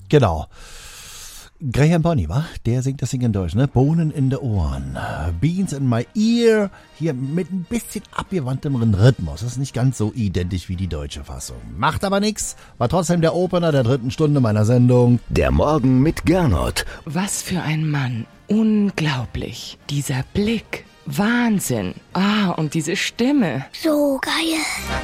Genau. Graham Bonny, wa? Der singt das Ding in Deutsch, ne? Bohnen in den Ohren. Beans in my ear. Hier mit ein bisschen abgewandtem Rhythmus. Das ist nicht ganz so identisch wie die deutsche Fassung. Macht aber nix. War trotzdem der Opener der 3. Stunde meiner Sendung. Der Morgen mit Gernot. Was für ein Mann. Unglaublich. Dieser Blick. Wahnsinn. Und diese Stimme. So geil.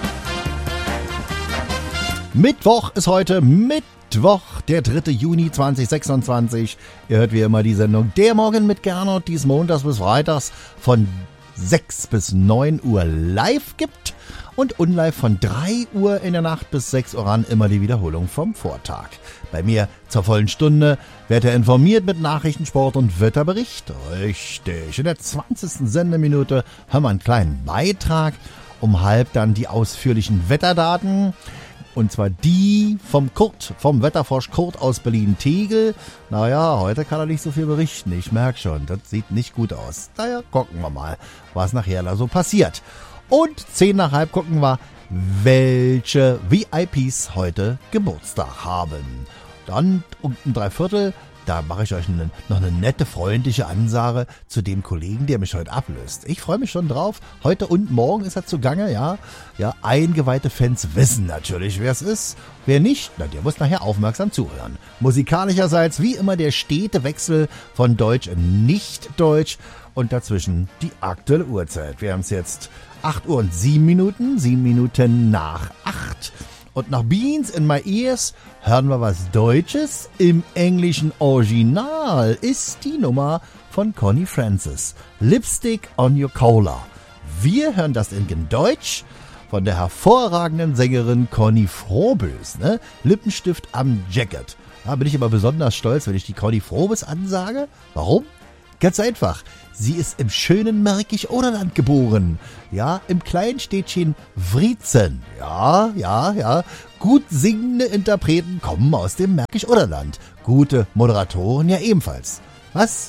Mittwoch ist heute Mittwoch, der 3. Juni 2026. Ihr hört wie immer die Sendung Der Morgen mit Gernot, die es montags bis freitags von 6 bis 9 Uhr live gibt und unlive von 3 Uhr in der Nacht bis 6 Uhr an immer die Wiederholung vom Vortag. Bei mir zur vollen Stunde wird er informiert mit Nachrichten, Sport und Wetterbericht. Richtig, in der 20. Sendeminute haben wir einen kleinen Beitrag, um halb dann die ausführlichen Wetterdaten. Und zwar die vom Wetterfrosch Kurt aus Berlin-Tegel. Naja, heute kann er nicht so viel berichten. Ich merke schon, das sieht nicht gut aus. Naja, gucken wir mal, was nachher da so passiert. Und 10 nach halb gucken wir, welche VIPs heute Geburtstag haben. Dann um 3/4, da mache ich euch noch eine nette, freundliche Ansage zu dem Kollegen, der mich heute ablöst. Ich freue mich schon drauf. Heute und morgen ist er zugange, ja. Ja, eingeweihte Fans wissen natürlich, wer es ist. Wer nicht, na, der muss nachher aufmerksam zuhören. Musikalischerseits wie immer der stete Wechsel von Deutsch und Nicht-Deutsch und dazwischen die aktuelle Uhrzeit. Wir haben es jetzt 8 Uhr und 7 Minuten, 7 Minuten nach 8. Und nach Beans in my ears hören wir was Deutsches. Im englischen Original ist die Nummer von Connie Francis. Lipstick on your Cola. Wir hören das in Deutsch von der hervorragenden Sängerin Conny Frobös. Ne? Lippenstift am Jacket. Da bin ich aber besonders stolz, wenn ich die Conny Frobös ansage. Warum? Ganz einfach. Sie ist im schönen Märkisch-Oderland geboren. Ja, im kleinen Städtchen Wriezen. Ja. Gut singende Interpreten kommen aus dem Märkisch-Oderland. Gute Moderatoren ja ebenfalls. Was?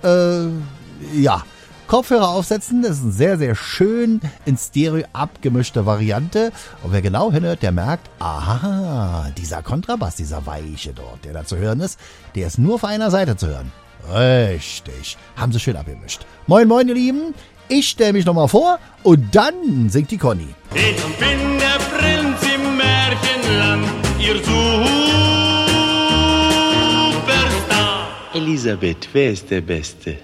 Ja. Kopfhörer aufsetzen, das ist eine sehr, sehr schön in Stereo abgemischte Variante. Und wer genau hinhört, der merkt, aha, dieser Kontrabass, dieser weiche dort, der da zu hören ist, der ist nur auf einer Seite zu hören. Richtig. Haben sie schön abgemischt. Moin, moin, ihr Lieben. Ich stelle mich nochmal vor und dann singt die Conny. Ich bin der Prinz im Märchenland, ihr Superstar. Elisabeth, wer ist der Beste?